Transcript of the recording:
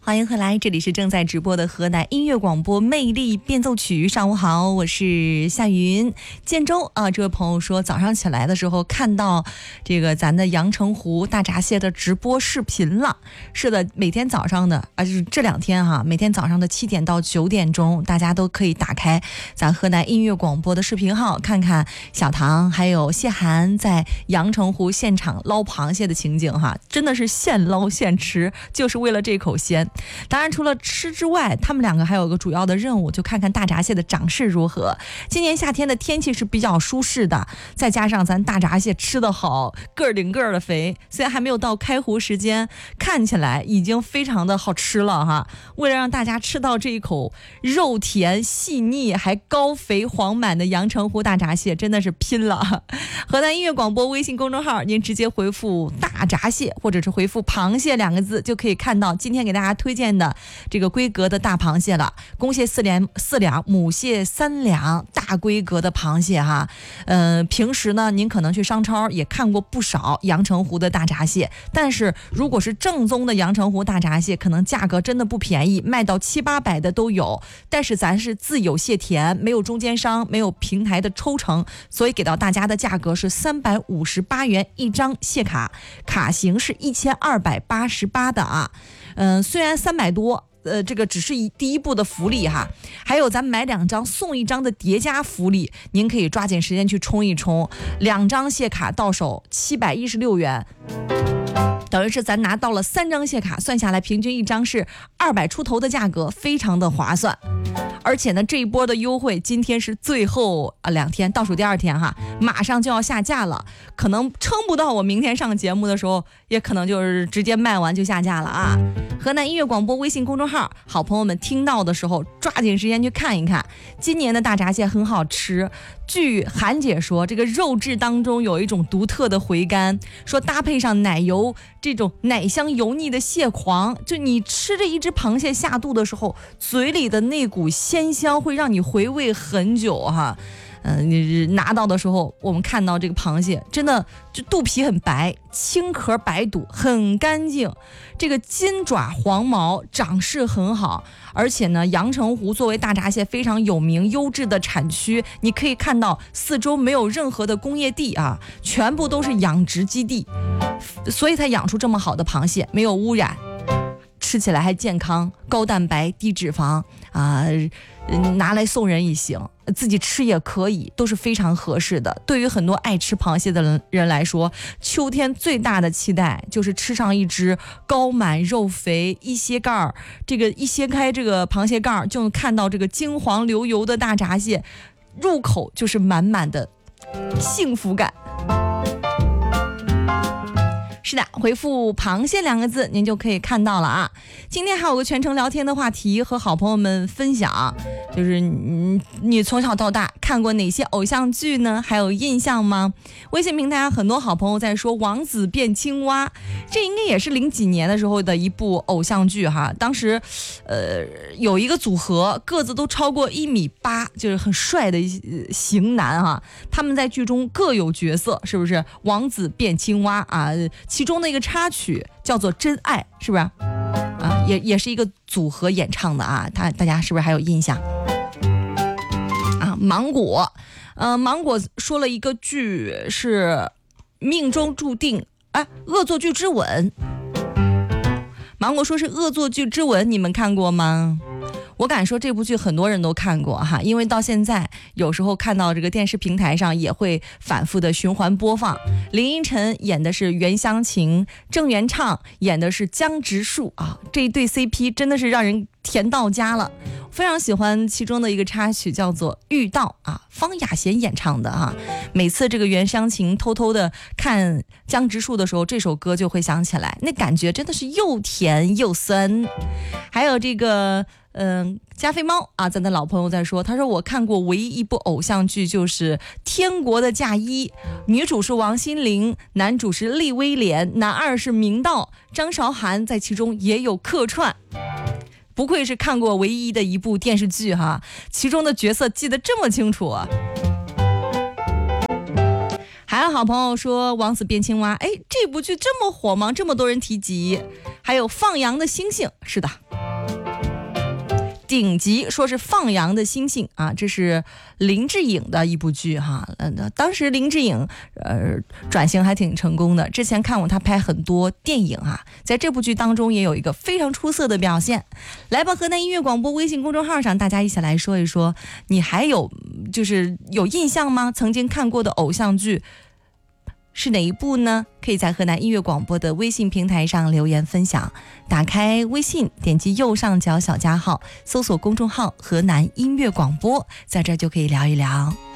欢迎回来，这里是正在直播的河南音乐广播魅力变奏曲。上午好，我是夏云。建州啊，这位朋友说早上起来的时候看到这个咱的阳澄湖大闸蟹的直播视频了。是的，每天早上的就是这2天哈，每天早上的7点到9点钟，大家都可以打开咱河南音乐广播的视频号，看看小唐还有谢涵在阳澄湖现场捞螃蟹的情景哈，真的是现捞现吃，就是为了这口鲜。当然除了吃之外，他们2个还有个主要的任务，就看看大闸蟹的长势如何。今年夏天的天气是比较舒适的，再加上咱大闸蟹吃得好，个儿顶个儿的肥，虽然还没有到开湖时间，看起来已经非常的好吃了哈。为了让大家吃到这一口肉甜细腻还高肥黄满的阳澄湖大闸蟹，真的是拼了。河南音乐广播微信公众号，您直接回复大闸蟹或者是回复螃蟹2个字，就可以看到今天给大家推荐的这个规格的大螃蟹了。公蟹4两，母蟹3两，大规格的螃蟹哈。平时呢您可能去商超也看过不少阳澄湖的大闸蟹，但是如果是正宗的阳澄湖大闸蟹，可能价格真的不便宜，卖到700-800的都有。但是咱是自有蟹田，没有中间商，没有平台的抽成，所以给到大家的价格是358元一张蟹卡，卡型是1288的啊。虽然300多，这个只是第一步的福利哈，还有咱买2张送1张的叠加福利，您可以抓紧时间去冲一冲，2张蟹卡到手716元。等于是咱拿到了3张蟹卡，算下来平均1张是200出头的价格，非常的划算。而且呢，这一波的优惠今天是最后2天，倒数第2天哈，马上就要下架了，可能撑不到我明天上节目的时候，也可能就是直接卖完就下架了啊。河南音乐广播微信公众号，好朋友们听到的时候抓紧时间去看一看。今年的大闸蟹很好吃，据韩姐说，这个肉质当中有一种独特的回甘，说搭配上奶油这种奶香油腻的蟹黄，就你吃这一只螃蟹下肚的时候，嘴里的那股鲜香会让你回味很久哈。你拿到的时候，我们看到这个螃蟹真的就肚皮很白，青壳白肚，很干净，这个金爪黄毛，长势很好。而且呢，阳澄湖作为大闸蟹非常有名优质的产区，你可以看到四周没有任何的工业地啊，全部都是养殖基地，所以才养出这么好的螃蟹，没有污染，吃起来还健康，高蛋白低脂肪啊，拿来送人也行，自己吃也可以，都是非常合适的。对于很多爱吃螃蟹的人来说，秋天最大的期待就是吃上一只高满肉肥，一掀盖，这个一掀开这个螃蟹盖，就能看到这个金黄流油的大闸蟹，入口就是满满的幸福感。是的，回复螃蟹2个字您就可以看到了啊。今天还有个全程聊天的话题和好朋友们分享，就是你从小到大看过哪些偶像剧呢？还有印象吗？微信平台很多好朋友在说王子变青蛙，这应该也是00几年的时候的一部偶像剧哈。当时有一个组合个子都超过1.8米，就是很帅的型男哈。他们在剧中各有角色，是不是？王子变青蛙啊，其中的一个插曲叫做《真爱》，是不是啊？也是一个组合演唱的啊，大家是不是还有印象啊？芒果，芒果说了一个剧是命中注定，恶作剧之吻。芒果说是恶作剧之吻，你们看过吗？我敢说这部剧很多人都看过哈，因为到现在有时候看到这个电视平台上也会反复的循环播放。林依晨演的是袁湘琴，郑元畅演的是江直树啊，这一对 CP 真的是让人甜到家了。非常喜欢其中的一个插曲叫做《遇到》啊，方雅贤演唱的啊。每次这个袁湘琴偷偷的看江直树的时候，这首歌就会想起来，那感觉真的是又甜又酸。还有这个加菲猫啊，咱的老朋友在说，他说我看过唯一一部偶像剧就是《天国的嫁衣》，女主是王心凌，男主是利威廉，男二是明道，张韶涵在其中也有客串。不愧是看过唯一的一部电视剧哈，其中的角色记得这么清楚啊。还有好朋友说王子变青蛙，这部剧这么火吗？这么多人提及。还有放羊的星星，是的， 顶级，说是放羊的星星啊，这是林志颖的一部剧哈。当时林志颖转型还挺成功的，之前看过他拍很多电影啊，在这部剧当中也有一个非常出色的表现。来吧，河南音乐广播微信公众号上，大家一起来说一说，你还有就是有印象吗？曾经看过的偶像剧是哪一部呢？可以在河南音乐广播的微信平台上留言分享。打开微信，点击右上角小加号，搜索公众号河南音乐广播，在这儿就可以聊一聊。